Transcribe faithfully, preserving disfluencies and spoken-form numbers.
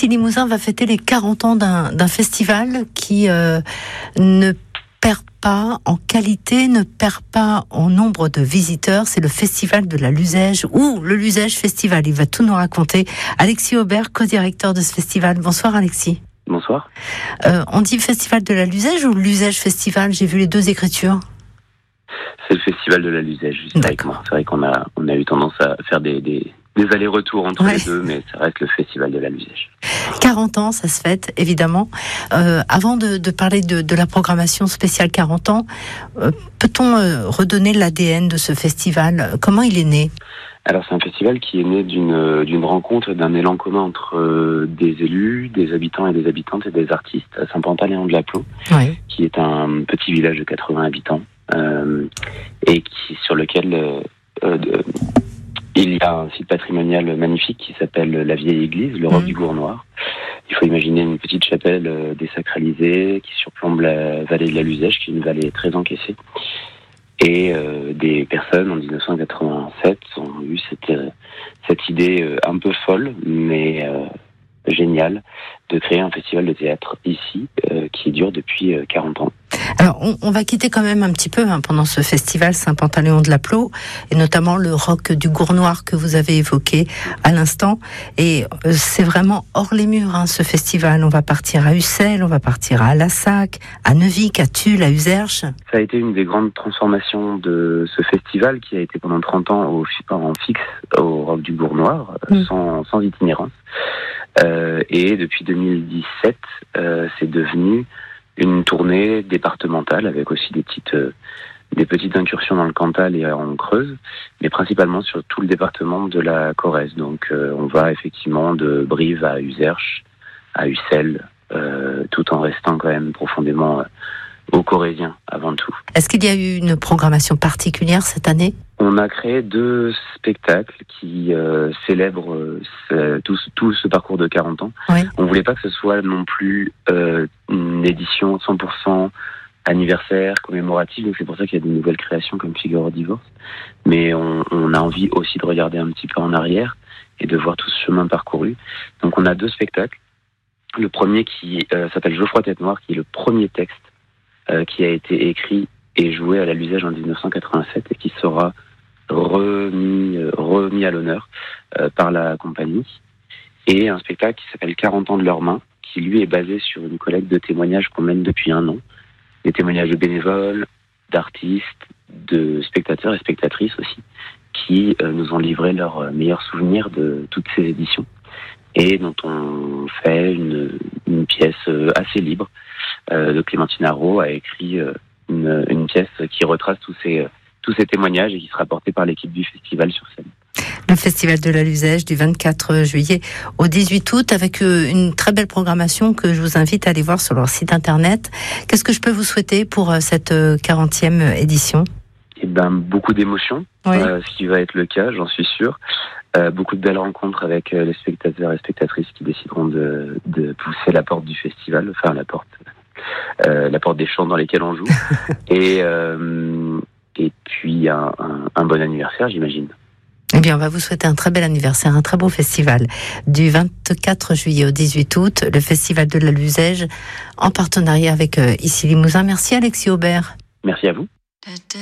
Issy-Limousin va fêter les quarante ans d'un, d'un festival qui euh, ne perd pas en qualité, ne perd pas en nombre de visiteurs. C'est le Festival de la Luzège, ou le Luzège Festival. Il va tout nous raconter. Alexis Aubert, co-directeur de ce festival. Bonsoir Alexis. Bonsoir. Euh, on dit Festival de la Luzège ou Luzège Festival? J'ai vu les deux écritures. C'est le Festival de la Luzège, historiquement. C'est vrai qu'on a, on a eu tendance à faire des, des, des allers-retours entre ouais. les deux, mais ça reste le Festival de la Luzège. quarante ans, ça se fête, évidemment. Euh, avant de, de parler de, de la programmation spéciale quarante ans, euh, peut-on euh, redonner l'A D N de ce festival? Comment il est né? Alors, c'est un festival qui est né d'une, d'une rencontre et d'un élan commun entre euh, des élus, des habitants et des habitantes et des artistes à Saint-Pantaléon-de-la-Plot, ouais. qui est un petit village de quatre-vingts habitants, euh, et qui, sur lequel euh, euh, de, il y a un site patrimonial magnifique qui s'appelle la Vieille Église, le Roc mmh. du Gournoir. Il faut imaginer une petite chapelle euh, désacralisée qui surplombe la vallée de la Luzège, qui est une vallée très encaissée. Et euh, des personnes en dix-neuf cent quatre-vingt-sept ont eu cette, euh, cette idée euh, un peu folle, mais euh, géniale, de créer un festival de théâtre ici, euh, qui dure depuis euh, quarante ans. Alors, on, on va quitter quand même un petit peu hein, pendant ce festival Saint-Pantaléon-de-la-Plot, et notamment le Roc du Gournoir que vous avez évoqué à l'instant. Et euh, c'est vraiment hors les murs, hein, ce festival. On va partir à Ussel, on va partir à Lassac, à Neuvic, à Tulle, à Uzerche. Ça a été une des grandes transformations de ce festival qui a été pendant trente ans au, en fixe au Roc du Gournoir, mmh. sans, sans itinérance. Euh, et depuis deux mille dix-sept, euh, c'est devenu une tournée départementale avec aussi des petites, euh, des petites incursions dans le Cantal et en Creuse, mais principalement sur tout le département de la Corrèze. Donc euh, on va effectivement de Brive à Uzerche, à Ussel, euh, tout en restant quand même profondément euh, aux Corréziens avant tout. Est-ce qu'il y a eu une programmation particulière cette année ? On a créé deux spectacles qui euh, célèbrent euh, tout, tout ce parcours de quarante ans. Oui. On voulait pas que ce soit non plus euh, une édition cent pour cent anniversaire, commémorative, donc c'est pour ça qu'il y a de nouvelles créations comme Figaro Divorce. Mais on, on a envie aussi de regarder un petit peu en arrière et de voir tout ce chemin parcouru. Donc on a deux spectacles. Le premier qui euh, s'appelle Geoffroy Tête Noire, qui est le premier texte euh, qui a été écrit et joué à la Luzège en dix-neuf cent quatre-vingt-sept et qui sera remis, euh, remis à l'honneur euh, par la compagnie. Et un spectacle qui s'appelle quarante ans de leurs mains, qui lui est basé sur une collecte de témoignages qu'on mène depuis un an. Des témoignages de bénévoles, d'artistes, de spectateurs et spectatrices aussi, qui euh, nous ont livré leurs meilleurs souvenirs de toutes ces éditions et dont on fait une, une pièce assez libre. Euh, de Clémentine Arro a écrit euh, une, une pièce qui retrace tous ces, tous ces témoignages et qui sera portée par l'équipe du festival sur scène. Le Festival de la Luzège du vingt-quatre juillet au dix-huit août avec une très belle programmation que je vous invite à aller voir sur leur site internet. Qu'est-ce que je peux vous souhaiter pour cette quarantième édition ? Eh ben, beaucoup d'émotions, oui. euh, ce qui va être le cas, j'en suis sûr. Euh, beaucoup de belles rencontres avec euh, les spectateurs et spectatrices qui décideront de, de pousser la porte du festival, enfin la porte, euh, la porte des champs dans lesquels on joue. et, euh, et puis un, un, un bon anniversaire, j'imagine. Eh bien, on va vous souhaiter un très bel anniversaire, un très beau festival. Du vingt-quatre juillet au dix-huit août, le Festival de la Luzège, en partenariat avec euh, Issy-Limousin. Merci Alexis Aubert. Merci à vous.